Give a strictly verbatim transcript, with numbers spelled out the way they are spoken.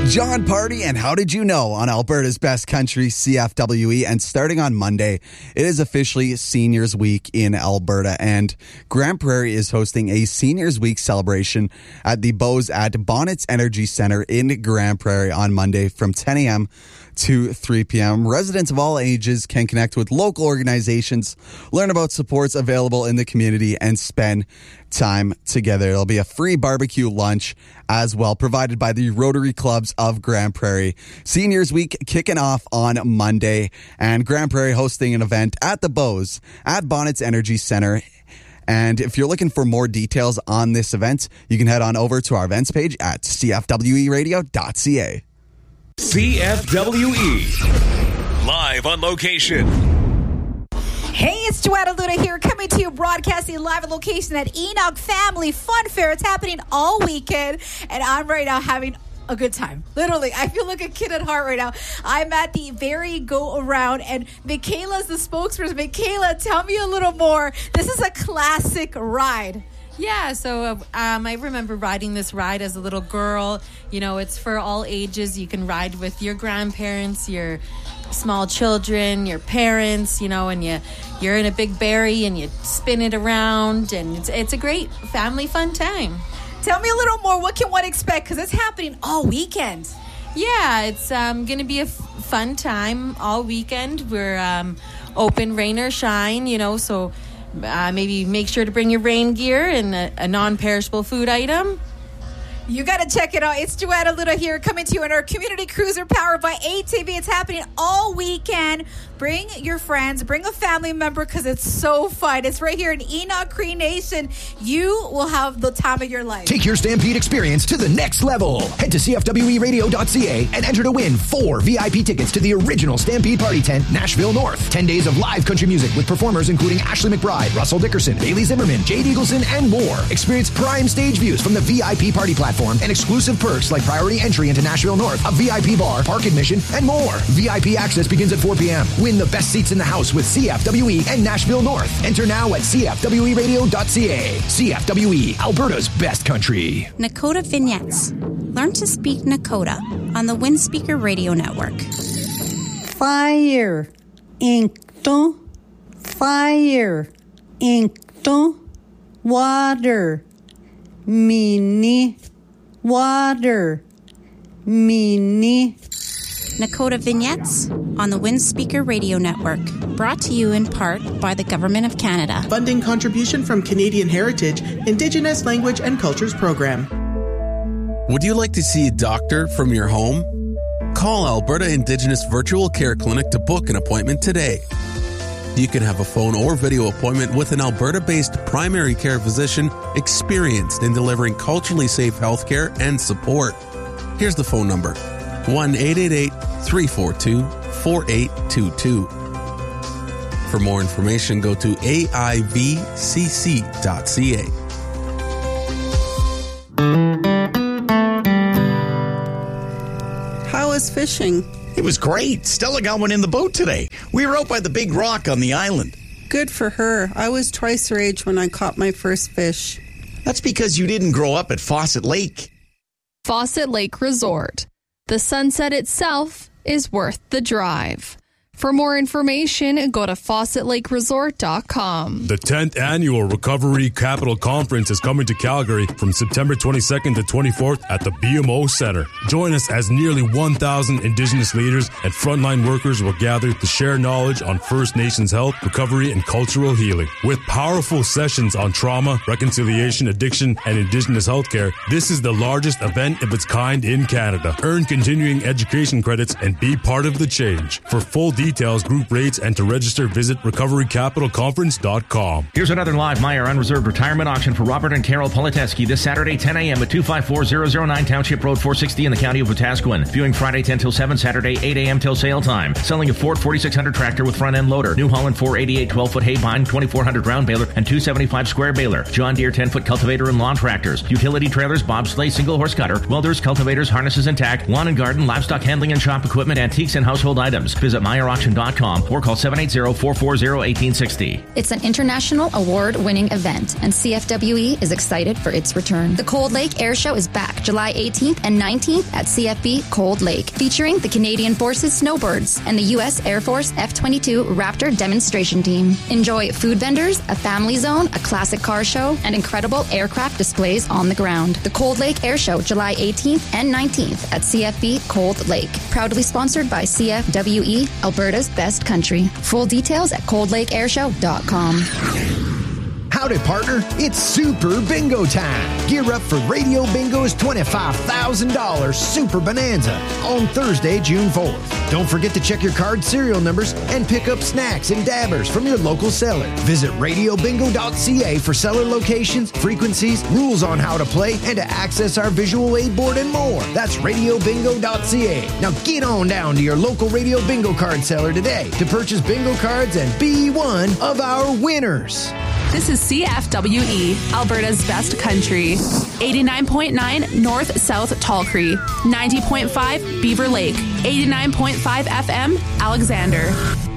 John Party and How Did You Know on Alberta's Best Country, C F W E. And starting on Monday, it is officially Seniors Week in Alberta. And Grande Prairie is hosting a Seniors Week celebration at the Beau's at Bonnets Energy Centre in Grande Prairie on Monday from ten a.m. to three p.m. Residents of all ages can connect with local organizations, learn about supports available in the community, and spend time together. There'll be a free barbecue lunch as well, provided by the Rotary Clubs of Grande Prairie. Seniors Week kicking off on Monday, and Grande Prairie hosting an event at the Beau's at Bonnets Energy Centre. And if you're looking for more details on this event, you can head on over to our events page at c f w e radio dot c a. C F W E, live on location. Hey, it's Joanna Luna here, coming to you, broadcasting live on location at Enoch Family Fun Fair. It's happening all weekend, and I'm right now having a good time. Literally, I feel like a kid at heart right now. I'm at the very go around, and Michaela's the spokesperson. Michaela, tell me a little more. This is a classic ride. Yeah, so um, I remember riding this ride as a little girl. You know, it's for all ages. You can ride with your grandparents, your small children, your parents, you know, and you, you're in a big berry and you spin it around, and it's, it's a great family fun time. Tell me a little more. What can one expect? Because it's happening all weekend. Yeah, it's um, going to be a f- fun time all weekend. We're um, open, rain or shine, you know, so... Uh, maybe make sure to bring your rain gear and a, a non-perishable food item. You got to check it out. It's Joanna Luna here, coming to you in our community cruiser powered by A T V. It's happening all weekend. Bring your friends, bring a family member, because it's so fun. It's right here in Enoch Cree Nation. You will have the time of your life. Take your Stampede experience to the next level. Head to c f w e radio dot c a and enter to win four V I P tickets to the original Stampede Party Tent, Nashville North. Ten days of live country music with performers including Ashley McBride, Russell Dickerson, Bailey Zimmerman, Jade Eagleson, and more. Experience prime stage views from the V I P party platform and exclusive perks like priority entry into Nashville North, a V I P bar, park admission, and more. V I P access begins at four p.m. Win the best seats in the house with C F W E and Nashville North. Enter now at c f w e radio dot c a. C F W E, Alberta's best country. Nakota Vignettes. Learn to speak Nakota on the Windspeaker Radio Network. Fire. Inkto. Fire. Inkto. Water. Mini. Water. Mini. Nakota Vignettes on the Windspeaker Radio Network. Brought to you in part by the Government of Canada. Funding contribution from Canadian Heritage, Indigenous Language and Cultures Program. Would you like to see a doctor from your home? Call Alberta Indigenous Virtual Care Clinic to book an appointment today. You can have a phone or video appointment with an Alberta-based primary care physician experienced in delivering culturally safe healthcare and support. Here's the phone number, one eight eight eight, three four two, four eight two two. For more information, go to a i v c c dot c a. How is fishing? It was great. Stella got one in the boat today. We were out by the big rock on the island. Good for her. I was twice her age when I caught my first fish. That's because you didn't grow up at Fawcett Lake. Fawcett Lake Resort. The sunset itself is worth the drive. For more information, go to fawcett lake resort dot com. The tenth Annual Recovery Capital Conference is coming to Calgary from September twenty-second to twenty-fourth at the B M O Center. Join us as nearly one thousand Indigenous leaders and frontline workers will gather to share knowledge on First Nations health, recovery, and cultural healing. With powerful sessions on trauma, reconciliation, addiction, and Indigenous healthcare, this is the largest event of its kind in Canada. Earn continuing education credits and be part of the change. For full details, Details, group rates, and to register, visit recovery capital conference dot com. Here's another live Meyer unreserved retirement auction for Robert and Carol Politeski this Saturday, ten a.m. at two five four zero zero nine Township Road four sixty in the county of Wetaskiwin. Viewing Friday ten till seven, Saturday eight a.m. till sale time. Selling a Ford forty-six hundred tractor with front-end loader, New Holland four eighty-eight twelve-foot hay bind, twenty-four hundred round baler, and two seventy-five square baler. John Deere ten-foot cultivator and lawn tractors. Utility trailers, bobsleigh, single horse cutter, welders, cultivators, harnesses and tack, lawn and garden, livestock handling and shop equipment, antiques and household items. Visit Meyer auction dot com or call seven eight zero, four four zero, one eight six zero. It's an international award-winning event, and C F W E is excited for its return. The Cold Lake Air Show is back July eighteenth and nineteenth at C F B Cold Lake, featuring the Canadian Forces Snowbirds and the U S Air Force F twenty-two Raptor demonstration team. Enjoy food vendors, a family zone, a classic car show, and incredible aircraft displays on the ground. The Cold Lake Air Show, July eighteenth and nineteenth at C F B Cold Lake. Proudly sponsored by C F W E, Alberta's best country. Full details at cold lake air show dot com. Howdy, partner. It's Super Bingo time. Gear up for Radio Bingo's twenty-five thousand dollars Super Bonanza on Thursday, June fourth. Don't forget to check your card serial numbers and pick up snacks and dabbers from your local seller. Visit radio bingo dot c a for seller locations, frequencies, rules on how to play, and to access our visual aid board and more. That's radio bingo dot c a. Now get on down to your local Radio Bingo card seller today to purchase bingo cards and be one of our winners. This is C F W E, Alberta's best country. eighty-nine point nine North-South Tall Cree, ninety point five Beaver Lake, eighty-nine point five F M Alexander.